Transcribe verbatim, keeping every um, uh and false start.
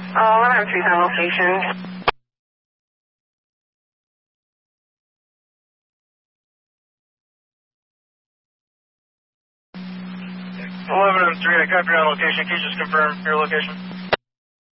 Uh, one oh three on location. eleven oh three, I copy your location. Can you just confirm your location?